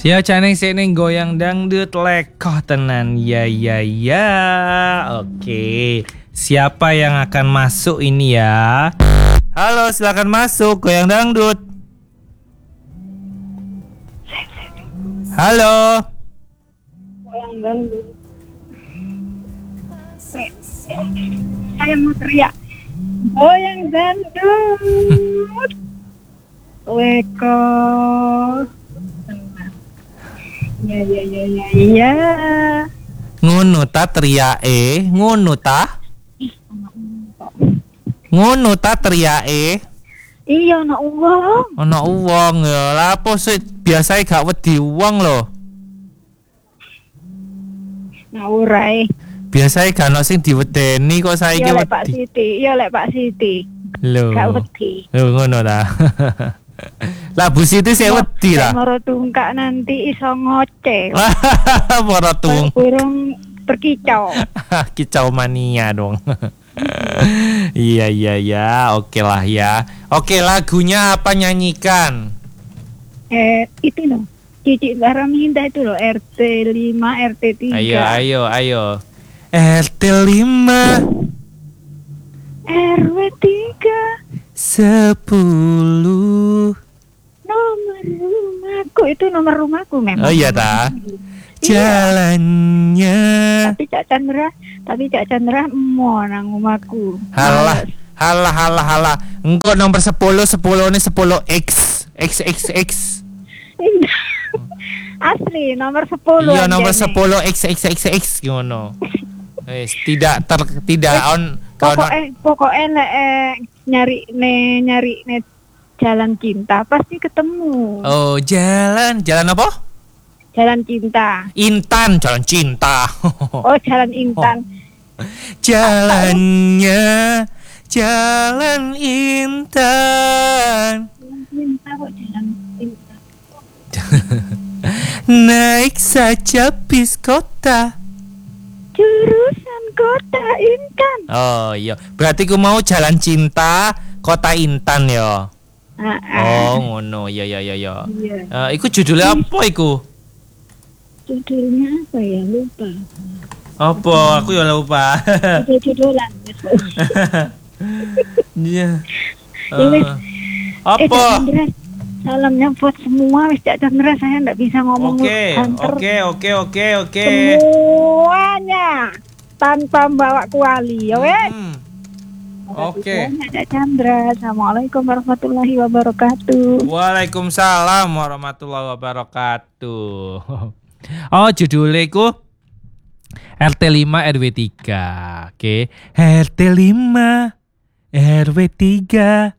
Sia caneng seneng goyang dangdut lekoh tenan. Ya. Oke. Siapa yang akan masuk ini ya? Halo, silakan masuk goyang dangdut. Halo. Goyang dangdut. Saya mau teriak. Goyang dangdut. Lekoh. Ya. Ngono ta teriake, ngono ta? Ngono ta teriake. Iya ana uang. Ana uwong ya. Lah apa sih biasae gak wedi uwong lho. Ngawurai. Biasae gak ono sing diwedeni kok saiki Iya lek Pak wedi. Siti, iya lek Pak Siti. Lho. Gak wedi. Lho ngono ta. Lah Bu Siti sing wedi ta. Moro tungkak nanti iso ngoceh. Moro tung. Burung berkicau. Kicau mania dong. Iya. Oke lah ya. Oke, lagunya apa nyanyikan? Itu loh. Cici Bara minta itu loh RT 5 RT 3. Ayo. RT 5 RW 3 10. nomor rumahku itu nomor rumahku memang. Oh iya ta. Iya. Jalannya. Tapi Cak Chandra mau nang rumahku. Halah. Engko nomor 10 ini 10X. XXX. Asli nomor 10. Iya nomor 10 XXX ngono. Wis tidak on Pokoknya nyari jalan cinta pasti ketemu. Oh, jalan apa? Jalan cinta. Intan, jalan cinta. Oh, jalan Intan. Jalannya jalan Intan. Cinta kok jalan cinta. Naik saja bis kota. Jurusan Kota Intan. Oh iya, berarti ku mau jalan cinta kota Intan ya. Oh ngono, iya. Iya. Iku judulnya apa iku? Judulnya apa ya? Lupa. Apa? Aku ya lupa. Judulan. Iya. Wis. Apa? Salamnya buat semua. Wis Cak Chandra, saya enggak bisa ngomong. Oke. Semuanya tanpa bawa kuali, ya wes. Oke. Cak Chandra. Assalamualaikum warahmatullahi wabarakatuh. Waalaikumsalam warahmatullahi wabarakatuh. Oh, judulnya ku RT 5 RW 3. Oke. RT 5 RW 3